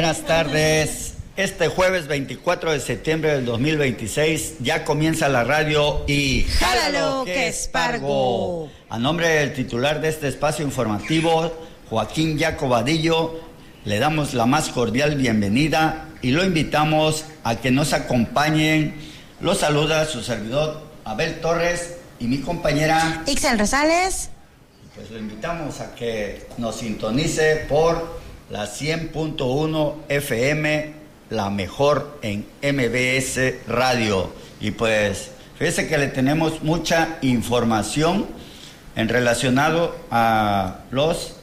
Buenas tardes. Este jueves 24 de septiembre del 2026 ya comienza la radio y ¡Jálalo que es Pargo! A nombre del titular de este espacio informativo, Joaquín Yaco Vadillo, le damos la más cordial bienvenida y lo invitamos a que nos acompañen. Lo saluda su servidor Abel Torres y mi compañera Ixel Rosales. Pues lo invitamos a que nos sintonice por la 100.1 FM, la mejor en MBS Radio. Y pues fíjese que le tenemos mucha información en relacionado a los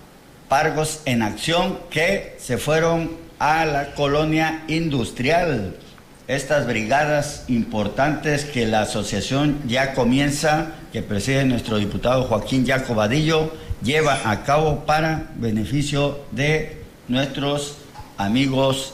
Pargos en Acción que se fueron a la colonia industrial. Estas brigadas importantes que la asociación ya comienza, que preside nuestro diputado Joaquín Yaco Vadillo, lleva a cabo para beneficio de nuestros amigos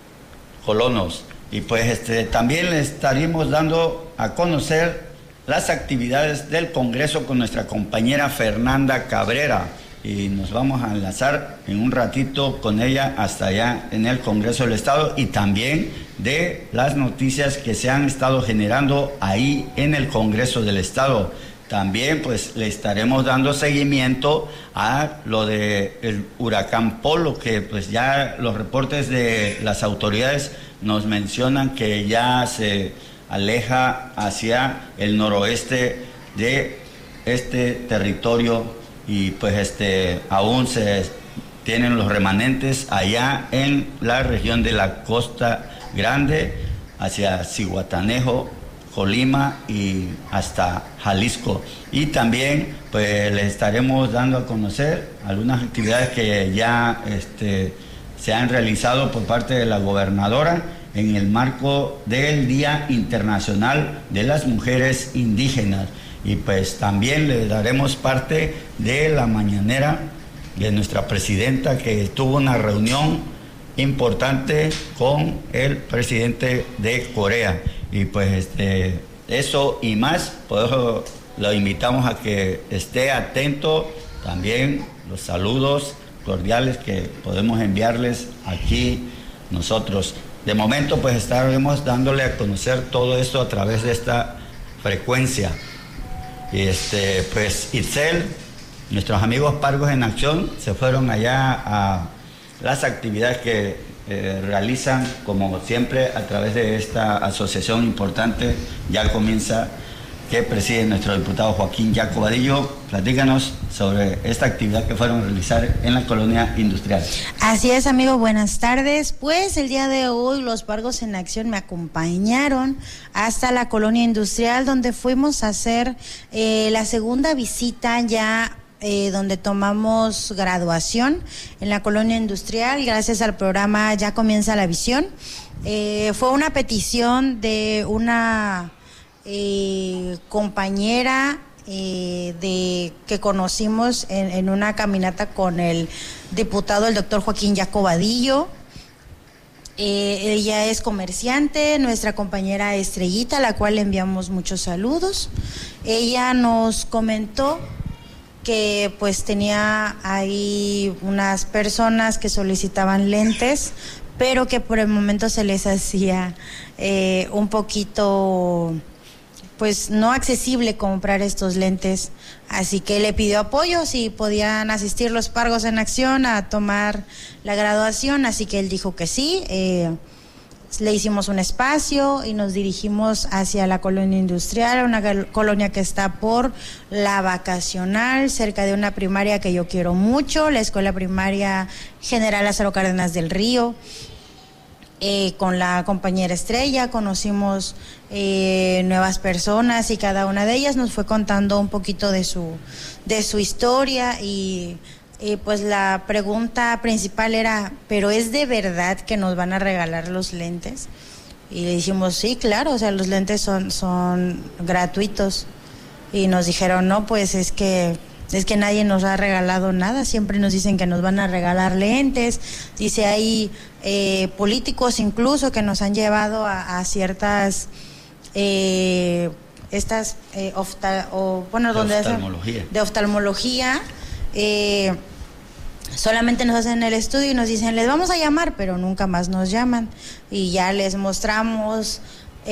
colonos. Y pues también le estaremos dando a conocer las actividades del Congreso con nuestra compañera Fernanda Cabrera. Y nos vamos a enlazar en un ratito con ella hasta allá en el Congreso del Estado y también de las noticias que se han estado generando ahí en el Congreso del Estado. También pues le estaremos dando seguimiento a lo del huracán Polo, que pues ya los reportes de las autoridades nos mencionan que ya se aleja hacia el noroeste de este territorio y pues aún se tienen los remanentes allá en la región de la Costa Grande, hacia Zihuatanejo, Colima y hasta Jalisco. Y también pues le estaremos dando a conocer algunas actividades que ya se han realizado por parte de la gobernadora en el marco del Día Internacional de las Mujeres Indígenas. Y pues también le daremos parte de la mañanera de nuestra presidenta, que tuvo una reunión importante con el presidente de Corea. Y pues eso y más, pues lo invitamos a que esté atento. También los saludos cordiales que podemos enviarles aquí nosotros. De momento pues estaremos dándole a conocer todo esto a través de esta frecuencia. Y pues Itzel, nuestros amigos Pargos en Acción se fueron allá a las actividades que realizan, como siempre, a través de esta asociación importante. Ya comienza, que preside nuestro diputado Joaquín Yaco Vadillo. Platícanos sobre esta actividad que fueron a realizar en la colonia industrial. Así es, amigo, buenas tardes. Pues el día de hoy los Pargos en Acción me acompañaron hasta la colonia industrial, donde fuimos a hacer la segunda visita ya donde tomamos graduación en la colonia industrial. Gracias al programa Ya Comienza la Visión. Fue una petición de una compañera que conocimos en una caminata con el diputado, el doctor Joaquín Yaco Vadillo. Ella es comerciante, nuestra compañera Estrellita, a la cual le enviamos muchos saludos. Ella nos comentó que pues tenía ahí unas personas que solicitaban lentes, pero que por el momento se les hacía un poquito pues no accesible comprar estos lentes, así que le pidió apoyo si podían asistir los Pargos en Acción a tomar la graduación, así que él dijo que sí. Le hicimos un espacio y nos dirigimos hacia la colonia industrial, una colonia que está por la Vacacional, cerca de una primaria que yo quiero mucho, la Escuela Primaria General Lázaro Cárdenas del Río. Con la compañera Estrella conocimos nuevas personas y cada una de ellas nos fue contando un poquito de su historia y pues la pregunta principal era, ¿pero es de verdad que nos van a regalar los lentes? Y le dijimos, sí, claro, o sea, los lentes son gratuitos. Y nos dijeron, no, pues es que nadie nos ha regalado nada, siempre nos dicen que nos van a regalar lentes. Dice, hay políticos incluso que nos han llevado a ciertas oftalmología. De oftalmología, solamente nos hacen el estudio y nos dicen, les vamos a llamar, pero nunca más nos llaman. Y ya les mostramos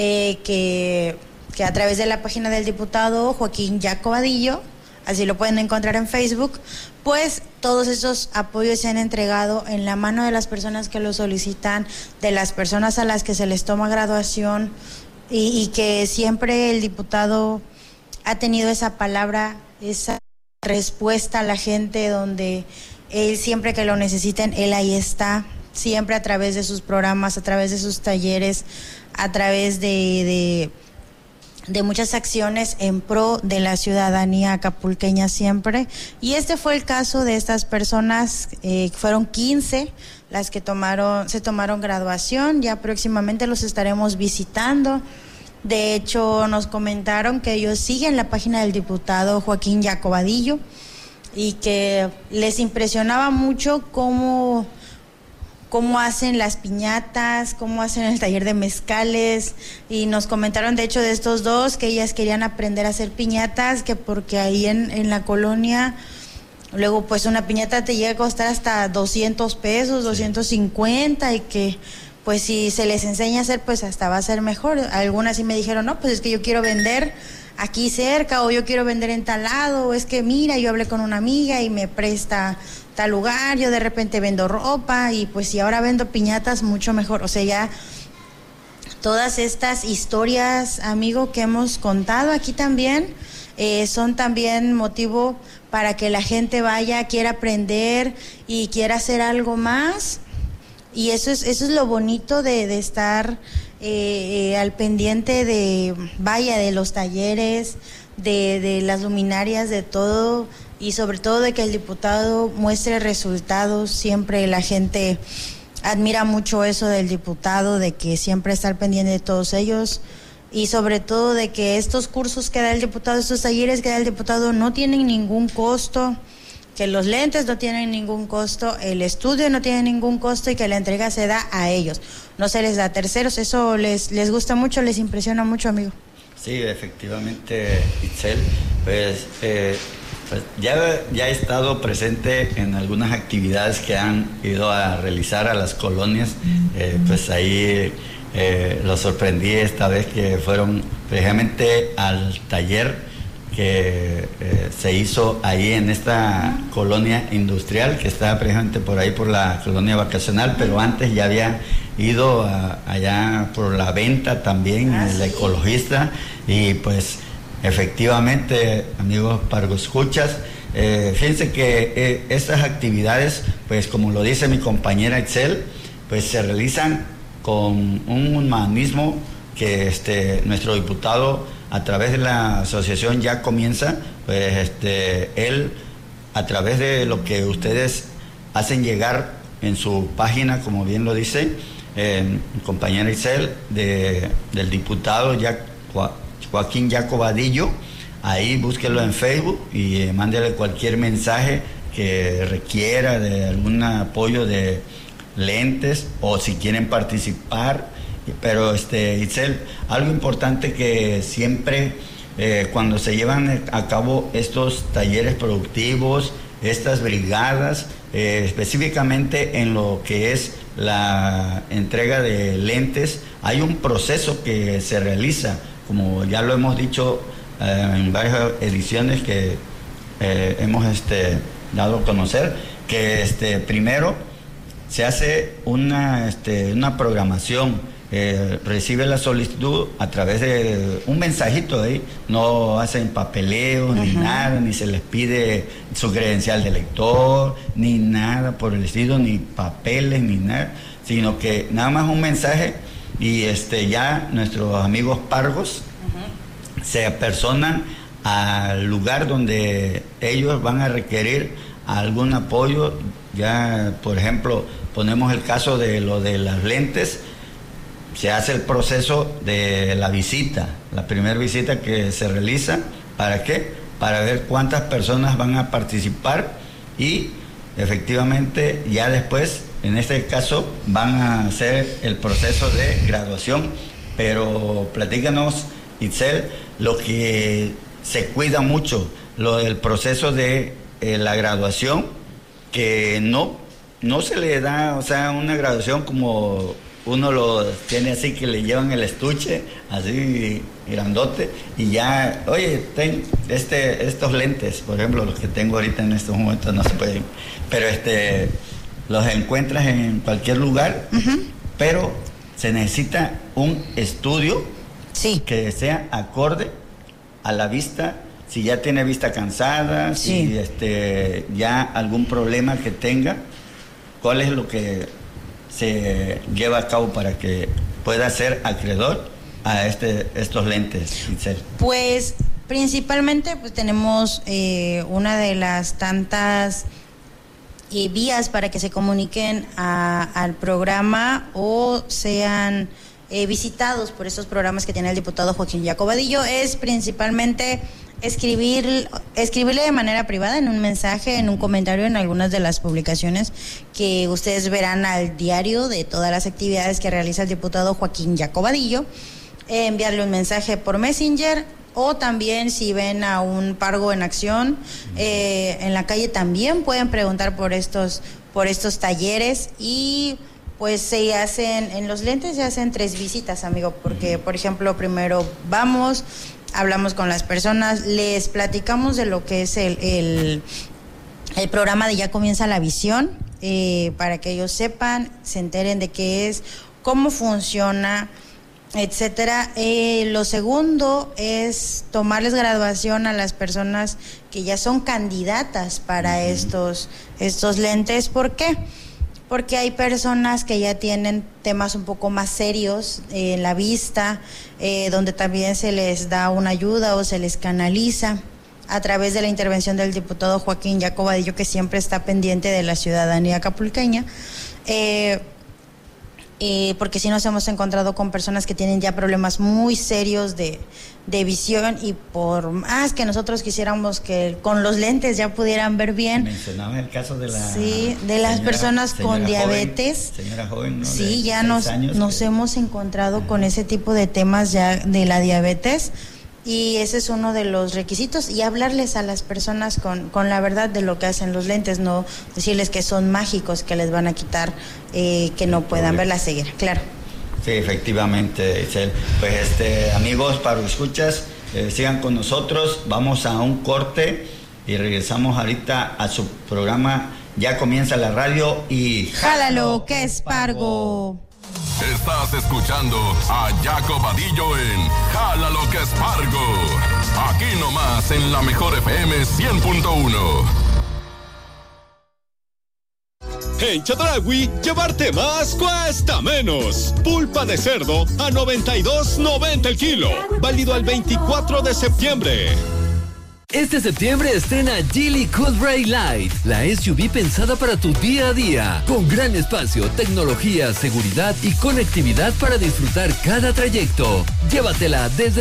que a través de la página del diputado Joaquín Jacobadillo, así lo pueden encontrar en Facebook, pues todos esos apoyos se han entregado en la mano de las personas que lo solicitan, de las personas a las que se les toma graduación, y que siempre el diputado ha tenido esa palabra, esa respuesta a la gente, donde él siempre que lo necesiten, él ahí está, siempre a través de sus programas, a través de sus talleres, a través de muchas acciones en pro de la ciudadanía acapulqueña siempre. Y este fue el caso de estas personas, fueron 15 las que se tomaron graduación, ya próximamente los estaremos visitando. De hecho, nos comentaron que ellos siguen la página del diputado Joaquín Jacobadillo y que les impresionaba mucho cómo hacen las piñatas, cómo hacen el taller de mezcales, y nos comentaron de hecho de estos dos que ellas querían aprender a hacer piñatas, que porque ahí en la colonia luego pues una piñata te llega a costar hasta 200 pesos, 250, y que pues si se les enseña a hacer, pues hasta va a ser mejor. Algunas sí me dijeron, no, pues es que yo quiero vender aquí cerca, o yo quiero vender en tal lado, o es que mira, yo hablé con una amiga y me presta tal lugar, yo de repente vendo ropa, y pues si ahora vendo piñatas, mucho mejor. O sea, ya todas estas historias, amigo, que hemos contado aquí también, son también motivo para que la gente vaya, quiera aprender y quiera hacer algo más. Y eso es lo bonito de estar al pendiente de los talleres, de las luminarias, de todo, y sobre todo de que el diputado muestre resultados. Siempre la gente admira mucho eso del diputado, de que siempre está al pendiente de todos ellos, y sobre todo de que estos cursos que da el diputado, estos talleres que da el diputado, no tienen ningún costo, que los lentes no tienen ningún costo, el estudio no tiene ningún costo, y que la entrega se da a ellos, no se les da a terceros. Eso les gusta mucho, les impresiona mucho, amigo. Sí, efectivamente, Itzel, pues ya he estado presente en algunas actividades que han ido a realizar a las colonias, pues ahí los sorprendí esta vez que fueron precisamente al taller que se hizo ahí en esta colonia industrial que está precisamente por ahí por la colonia vacacional, pero antes ya había ido allá por la venta también, el ecologista, y pues efectivamente, amigos Pargoscuchas, fíjense que estas actividades, pues como lo dice mi compañera Itzel, pues se realizan con un humanismo que nuestro diputado, a través de la asociación Ya Comienza, pues él, a través de lo que ustedes hacen llegar en su página, como bien lo dice mi compañera Isel, del diputado Joaquín Jacobadillo, ahí búsquelo en Facebook y mándele cualquier mensaje que requiera de algún apoyo de lentes, o si quieren participar. Pero Itzel, algo importante que siempre cuando se llevan a cabo estos talleres productivos, estas brigadas, específicamente en lo que es la entrega de lentes, hay un proceso que se realiza, como ya lo hemos dicho en varias ediciones que hemos dado a conocer, que primero se hace una programación. Recibe la solicitud a través de un mensajito ahí, no hacen papeleo ni nada, ni se les pide su credencial de lector, ni nada por el estilo, ni papeles, ni nada, sino que nada más un mensaje, y ya nuestros amigos Pargos se apersonan al lugar donde ellos van a requerir algún apoyo. Ya, por ejemplo, ponemos el caso de lo de las lentes. Se hace el proceso de la visita, la primera visita que se realiza. ¿Para qué? Para ver cuántas personas van a participar, y efectivamente ya después, en este caso, van a hacer el proceso de graduación. Pero platícanos, Itzel, lo que se cuida mucho, lo del proceso de la graduación, que no se le da, o sea, una graduación como uno lo tiene así, que le llevan el estuche así grandote y ya, oye, ten estos lentes, por ejemplo, los que tengo ahorita en estos momentos no se pueden, pero los encuentras en cualquier lugar, pero se necesita un estudio que sea acorde a la vista. Si ya tiene vista cansada, si ya algún problema que tenga, ¿cuál es lo que se lleva a cabo para que pueda ser acreedor a estos lentes, Itzel? Pues principalmente pues tenemos una de las tantas vías para que se comuniquen al programa o sean visitados por estos programas que tiene el diputado Joaquín Jacobadillo, es principalmente escribirle de manera privada en un mensaje, en un comentario, en algunas de las publicaciones que ustedes verán al diario de todas las actividades que realiza el diputado Joaquín Jacobadillo, enviarle un mensaje por Messenger, o también si ven a un Pargo en acción en la calle también pueden preguntar por estos talleres. Y pues se hacen, en los lentes se hacen 3 visitas, amigo, porque por ejemplo primero hablamos con las personas, les platicamos de lo que es el programa de Ya Comienza la Visión, para que ellos sepan, se enteren de qué es, cómo funciona, etcétera. Lo segundo es tomarles graduación a las personas que ya son candidatas para estos lentes. ¿Por qué? Porque hay personas que ya tienen temas un poco más serios en la vista, donde también se les da una ayuda o se les canaliza a través de la intervención del diputado Joaquín Jacobadillo, que siempre está pendiente de la ciudadanía acapulqueña, porque sí nos hemos encontrado con personas que tienen ya problemas muy serios de visión, y por más que nosotros quisiéramos que con los lentes ya pudieran ver bien. Mencionaba el caso de las personas con diabetes. Señora joven, ¿no? Sí, ya nos hemos encontrado con ese tipo de temas ya de la diabetes, y ese es uno de los requisitos, y hablarles a las personas con la verdad de lo que hacen los lentes, no decirles que son mágicos, que les van a quitar, que no puedan ver la ceguera, claro. Sí, efectivamente, Itzel. Pues amigos, para escuchas, sigan con nosotros, vamos a un corte y regresamos ahorita a su programa Ya Comienza la Radio y ¡Jálalo, que es Pargo! Estás escuchando a Jacobadillo en Jálalo, que es Pargo. Aquí nomás en la Mejor FM 100.1. En Chedraui, llevarte más cuesta menos. Pulpa de cerdo a $92.90 el kilo. Válido al 24 de septiembre. Este septiembre estrena Geely Coolray Light, la SUV pensada para tu día a día, con gran espacio, tecnología, seguridad y conectividad para disfrutar cada trayecto. Llévatela desde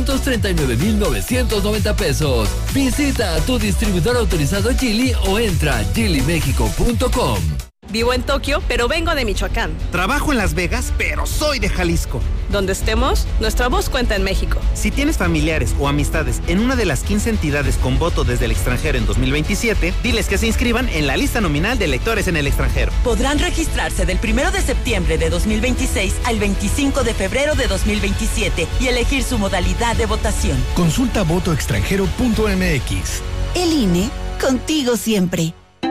339,990 pesos. Visita a tu distribuidor autorizado Geely o entra a geelymexico.com. Vivo en Tokio, pero vengo de Michoacán. Trabajo en Las Vegas, pero soy de Jalisco. Donde estemos, nuestra voz cuenta en México. Si tienes familiares o amistades en una de las 15 entidades con voto desde el extranjero en 2027, diles que se inscriban en la lista nominal de electores en el extranjero. Podrán registrarse del 1 de septiembre de 2026 al 25 de febrero de 2027 y elegir su modalidad de votación. Consulta votoextranjero.mx. El INE, contigo siempre.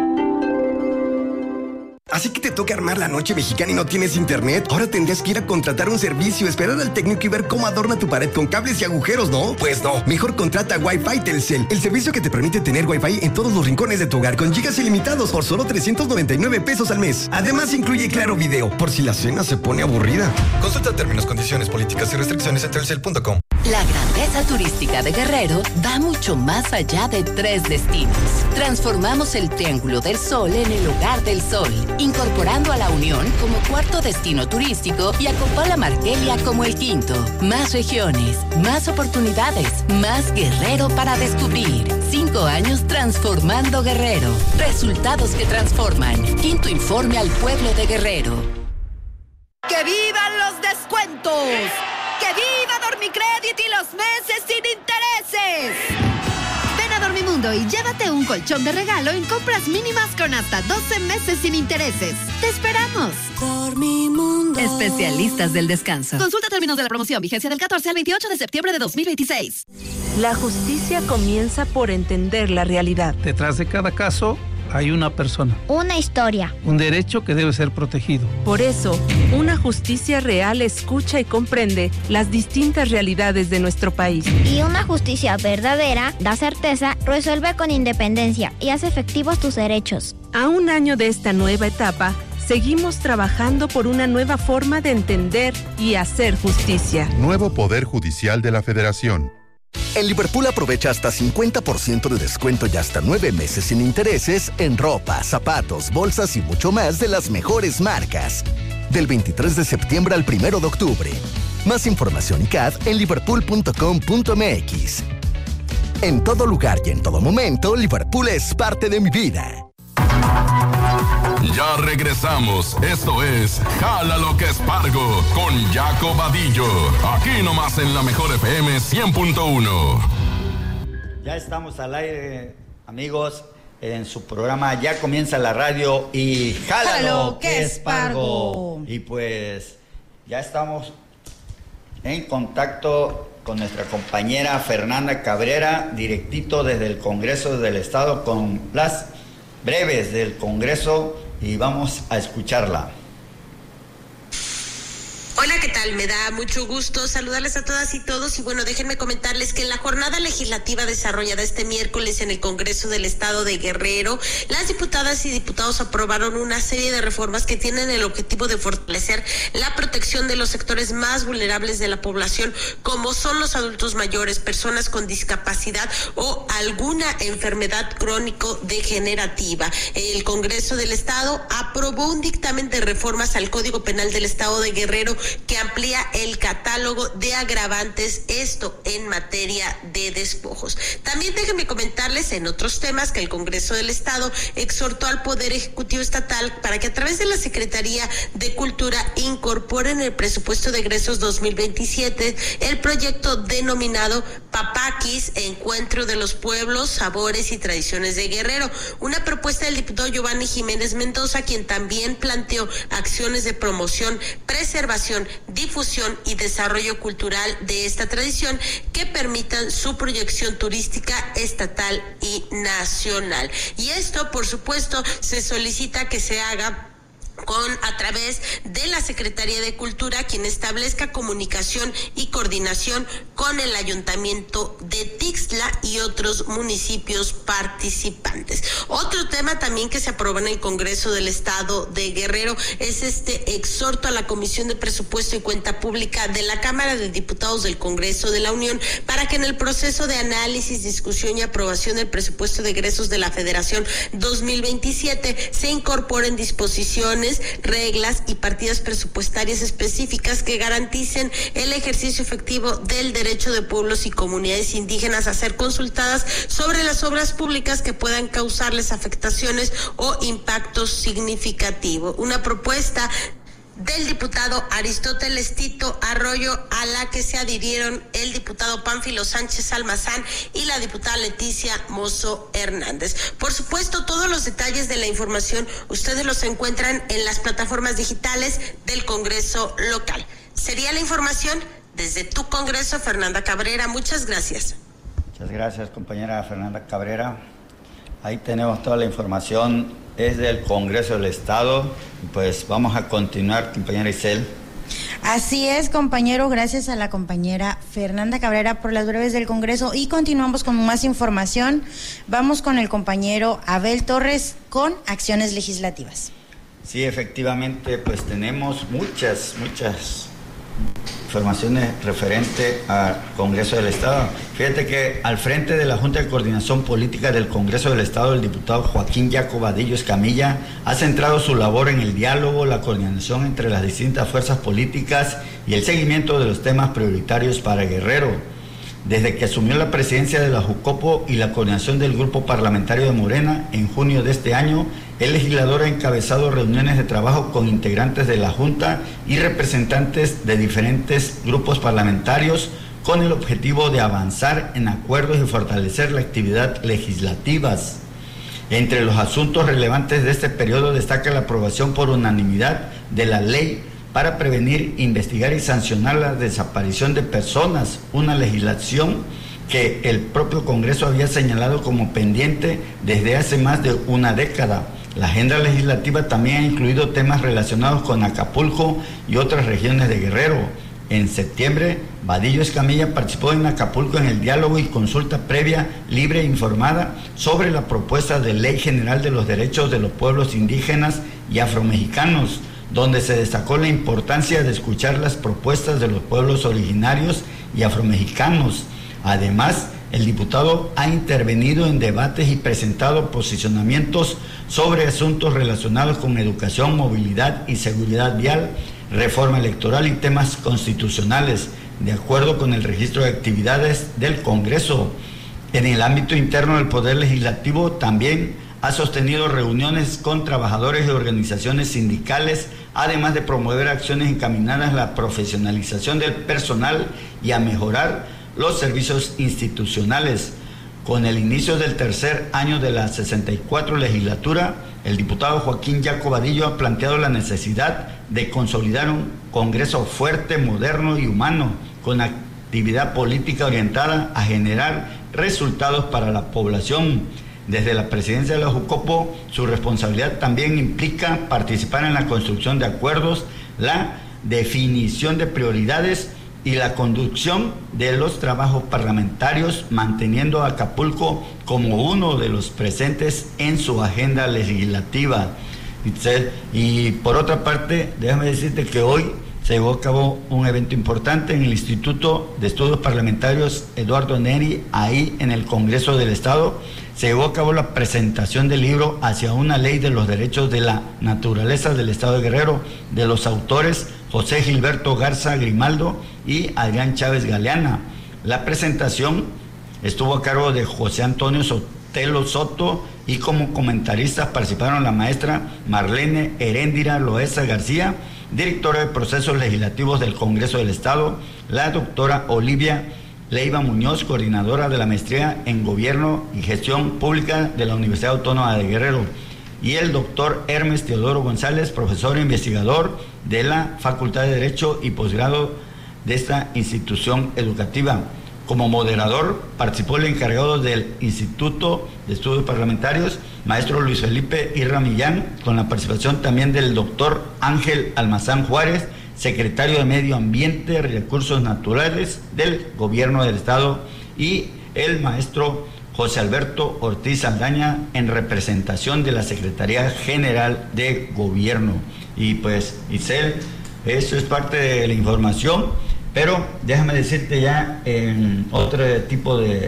Así que te toca armar la noche mexicana y no tienes internet. Ahora tendrías que ir a contratar un servicio, esperar al técnico y ver cómo adorna tu pared con cables y agujeros, ¿no? Pues no. Mejor contrata Wi-Fi Telcel, el servicio que te permite tener Wi-Fi en todos los rincones de tu hogar con gigas ilimitados por solo 399 pesos al mes. Además incluye Claro Video, por si la cena se pone aburrida. Consulta términos, condiciones, políticas y restricciones en telcel.com. La grandeza turística de Guerrero va mucho más allá de 3 destinos. Transformamos el Triángulo del Sol en el Hogar del Sol, incorporando a La Unión como 4º destino turístico y a Copala Margelia como el 5º. Más regiones, más oportunidades, más Guerrero para descubrir. 5 años transformando Guerrero. Resultados que transforman. 5º informe al pueblo de Guerrero. ¡Que vivan los descuentos! ¡Que viva Dormicredit y los meses sin intereses! Ven a Dormimundo y llévate un colchón de regalo en compras mínimas con hasta 12 meses sin intereses. ¡Te esperamos! Dormimundo. Especialistas del descanso. Consulta términos de la promoción. Vigencia del 14 al 28 de septiembre de 2026. La justicia comienza por entender la realidad. Detrás de cada caso hay una persona. Una historia. Un derecho que debe ser protegido. Por eso, una justicia real escucha y comprende las distintas realidades de nuestro país. Y una justicia verdadera da certeza, resuelve con independencia y hace efectivos tus derechos. A un año de esta nueva etapa, seguimos trabajando por una nueva forma de entender y hacer justicia. Nuevo Poder Judicial de la Federación. En Liverpool aprovecha hasta 50% de descuento y hasta 9 meses sin intereses en ropa, zapatos, bolsas y mucho más de las mejores marcas. Del 23 de septiembre al 1 de octubre. Más información y CAD en liverpool.com.mx. En todo lugar y en todo momento, Liverpool es parte de mi vida. Ya regresamos. Esto es Jala lo que Espargo con Jaco Vadillo. Aquí nomás en la mejor FM 100.1. Ya estamos al aire, amigos, en su programa Ya Comienza la Radio y Jala lo que Espargo. Y pues ya estamos en contacto con nuestra compañera Fernanda Cabrera, directito desde el Congreso del Estado, con las breves del Congreso, y vamos a escucharla. Hola, ¿qué tal? Me da mucho gusto saludarles a todas y todos y bueno, déjenme comentarles que en la jornada legislativa desarrollada este miércoles en el Congreso del Estado de Guerrero, las diputadas y diputados aprobaron una serie de reformas que tienen el objetivo de fortalecer la protección de los sectores más vulnerables de la población, como son los adultos mayores, personas con discapacidad o alguna enfermedad crónico-degenerativa. El Congreso del Estado aprobó un dictamen de reformas al Código Penal del Estado de Guerrero que amplía el catálogo de agravantes, esto en materia de despojos. También déjenme comentarles en otros temas que el Congreso del Estado exhortó al Poder Ejecutivo Estatal para que a través de la Secretaría de Cultura incorporen el presupuesto de egresos 2027 el proyecto denominado Papaquis, Encuentro de los Pueblos, Sabores y Tradiciones de Guerrero, una propuesta del diputado Giovanni Jiménez Mendoza, quien también planteó acciones de promoción, preservación, difusión y desarrollo cultural de esta tradición que permitan su proyección turística estatal y nacional. Y esto, por supuesto, se solicita que se haga a través de la Secretaría de Cultura, quien establezca comunicación y coordinación con el Ayuntamiento de Tixla y otros municipios participantes. Otro tema también que se aprobó en el Congreso del Estado de Guerrero es este exhorto a la Comisión de Presupuesto y Cuenta Pública de la Cámara de Diputados del Congreso de la Unión para que en el proceso de análisis, discusión y aprobación del presupuesto de egresos de la Federación 2027 se incorporen disposiciones, reglas y partidas presupuestarias específicas que garanticen el ejercicio efectivo del derecho de pueblos y comunidades indígenas a ser consultadas sobre las obras públicas que puedan causarles afectaciones o impactos significativos. Una propuesta del diputado Aristóteles Tito Arroyo, a la que se adhirieron el diputado Pánfilo Sánchez Almazán y la diputada Leticia Mozo Hernández. Por supuesto, todos los detalles de la información ustedes los encuentran en las plataformas digitales del Congreso local. Sería la información desde tu Congreso, Fernanda Cabrera. Muchas gracias. Muchas gracias, compañera Fernanda Cabrera. Ahí tenemos toda la información. Es del Congreso del Estado. Pues vamos a continuar, compañera Isel. Así es, compañero, gracias a la compañera Fernanda Cabrera por las breves del Congreso y continuamos con más información. Vamos con el compañero Abel Torres con acciones legislativas. Sí, efectivamente, pues tenemos muchas informaciones referente al Congreso del Estado. Fíjate que al frente de la Junta de Coordinación Política del Congreso del Estado, el diputado Joaquín Jaco Vadillo Escamilla ha centrado su labor en el diálogo, la coordinación entre las distintas fuerzas políticas y el seguimiento de los temas prioritarios para Guerrero. Desde que asumió la presidencia de la Jucopo y la coordinación del Grupo Parlamentario de Morena en junio de este año, el legislador ha encabezado reuniones de trabajo con integrantes de la Junta y representantes de diferentes grupos parlamentarios con el objetivo de avanzar en acuerdos y fortalecer la actividad legislativa. Entre los asuntos relevantes de este periodo destaca la aprobación por unanimidad de la ley para prevenir, investigar y sancionar la desaparición de personas, una legislación que el propio Congreso había señalado como pendiente desde hace más de una década. La agenda legislativa también ha incluido temas relacionados con Acapulco y otras regiones de Guerrero. En septiembre, Vadillo Escamilla participó en Acapulco en el diálogo y consulta previa, libre e informada sobre la propuesta de Ley General de los Derechos de los Pueblos Indígenas y Afromexicanos, donde se destacó la importancia de escuchar las propuestas de los pueblos originarios y afromexicanos. Además, el diputado ha intervenido en debates y presentado posicionamientos sobre asuntos relacionados con educación, movilidad y seguridad vial, reforma electoral y temas constitucionales, de acuerdo con el registro de actividades del Congreso. En el ámbito interno del Poder Legislativo también ha sostenido reuniones con trabajadores y organizaciones sindicales, además de promover acciones encaminadas a la profesionalización del personal y a mejorar los servicios institucionales. Con el inicio del tercer año de la 64 legislatura, el diputado Joaquín Jaco Vadillo ha planteado la necesidad de consolidar un Congreso fuerte, moderno y humano, con actividad política orientada a generar resultados para la población. Desde la presidencia de la Jucopo, su responsabilidad también implica participar en la construcción de acuerdos, la definición de prioridades y la conducción de los trabajos parlamentarios, manteniendo a Acapulco como uno de los presentes en su agenda legislativa. Y por otra parte, déjame decirte que hoy se llevó a cabo un evento importante en el Instituto de Estudios Parlamentarios Eduardo Neri, ahí en el Congreso del Estado. Se llevó a cabo la presentación del libro Hacia una ley de los derechos de la naturaleza del Estado de Guerrero, de los autores José Gilberto Garza Grimaldo y Adrián Chávez Galeana. La presentación estuvo a cargo de José Antonio Sotelo Soto y como comentaristas participaron la maestra Marlene Heréndira Loesa García, directora de Procesos Legislativos del Congreso del Estado, la doctora Olivia Leiva Muñoz, coordinadora de la maestría en Gobierno y Gestión Pública de la Universidad Autónoma de Guerrero, y el doctor Hermes Teodoro González, profesor e investigador de la Facultad de Derecho y posgrado de esta institución educativa. Como moderador participó el encargado del Instituto de Estudios Parlamentarios, maestro Luis Felipe Irra Millán, con la participación también del doctor Ángel Almazán Juárez, secretario de Medio Ambiente y Recursos Naturales del Gobierno del Estado, y el maestro José Alberto Ortiz Saldaña en representación de la Secretaría General de Gobierno. Y pues, Isel, eso es parte de la información, pero déjame decirte ya en otro tipo de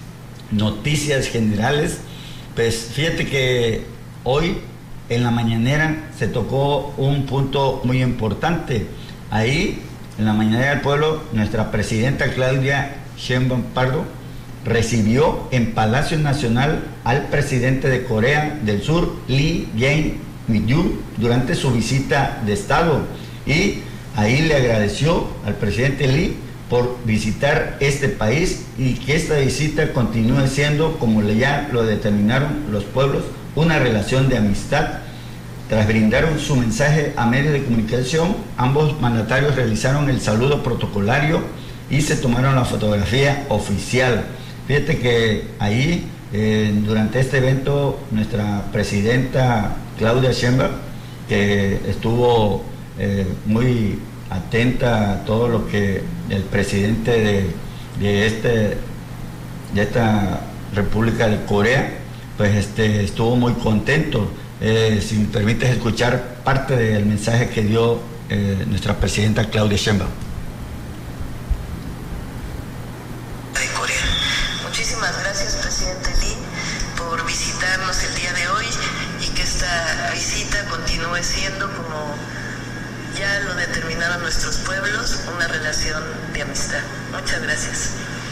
noticias generales. Pues fíjate que hoy en la mañanera se tocó un punto muy importante. Ahí, en la mañanera del pueblo, nuestra presidenta Claudia Sheinbaum Pardo recibió en Palacio Nacional al presidente de Corea del Sur, Lee Jae-myung, durante su visita de Estado. Y ahí le agradeció al presidente Lee por visitar este país y que esta visita continúe siendo, como ya lo determinaron los pueblos, una relación de amistad. Tras brindar su mensaje a medios de comunicación, ambos mandatarios realizaron el saludo protocolario y se tomaron la fotografía oficial. Fíjate que ahí, durante este evento, nuestra presidenta Claudia Sheinbaum, que estuvo muy atenta a todo lo que el presidente de esta República de Corea, pues estuvo muy contento. Si me permites escuchar parte del mensaje que dio nuestra presidenta Claudia Sheinbaum. De Corea. Muchísimas gracias, presidente Lee, por visitarnos el día de hoy y que esta visita continúe siendo, como ya lo determinaron nuestros pueblos, una relación de amistad. Muchas gracias.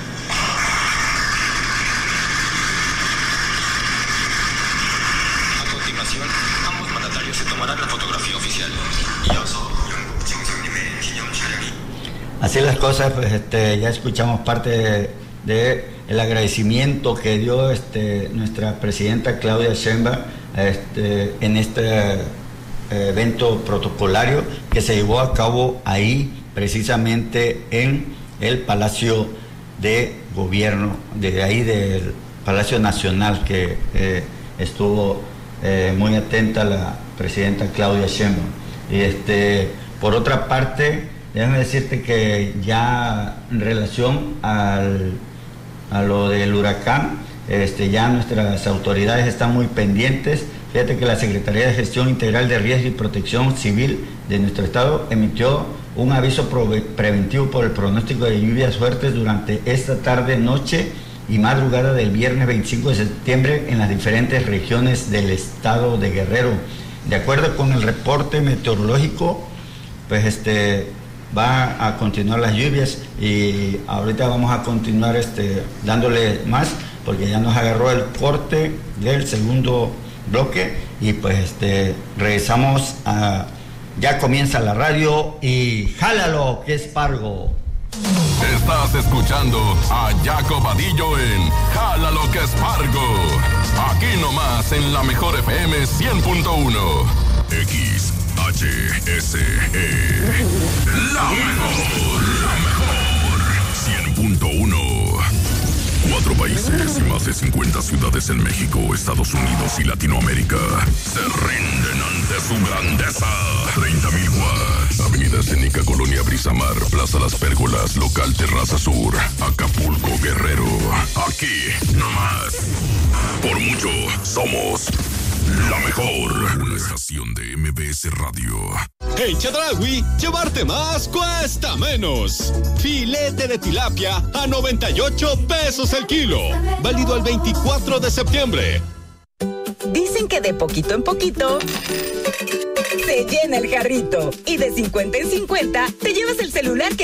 ambos mandatarios se tomarán la fotografía oficial. así las cosas, pues ya escuchamos parte de el agradecimiento que dio nuestra presidenta Claudia Sheinbaum en este evento protocolario que se llevó a cabo ahí, precisamente en el Palacio de Gobierno, desde ahí del Palacio Nacional, que estuvo muy atenta la presidenta Claudia Sheinbaum. Y por otra parte, déjame decirte que ya en relación a lo del huracán, ya nuestras autoridades están muy pendientes. Fíjate que la Secretaría de Gestión Integral de Riesgo y Protección Civil de nuestro estado emitió un aviso preventivo por el pronóstico de lluvias fuertes durante esta tarde, noche y madrugada del viernes 25 de septiembre en las diferentes regiones del estado de Guerrero. De acuerdo con el reporte meteorológico, pues va a continuar las lluvias y ahorita vamos a continuar dándole más, porque ya nos agarró el corte del segundo bloque y pues regresamos ya comienza la radio y jálalo que es Pargo. Estás escuchando a Jaco Vadillo en Jálalo que es Pargo, aquí nomás en la mejor FM 100.1 XHSE, la mejor 100.1. 4 países y más de 50 ciudades en México, Estados Unidos y Latinoamérica se rinden ante su grandeza. 30,000 watts. Avenida Escénica, Colonia Brisamar, Plaza Las Pérgolas, Local Terraza Sur, Acapulco, Guerrero. Aquí, nomás. Por mucho, somos la mejor. Una estación de MBS Radio. En Chedraui, llevarte más cuesta menos. Filete de tilapia a 98 pesos el kilo. Válido al 24 de septiembre. Dicen que de poquito en poquito se llena el jarrito. Y de 50 en 50 te llevas el celular que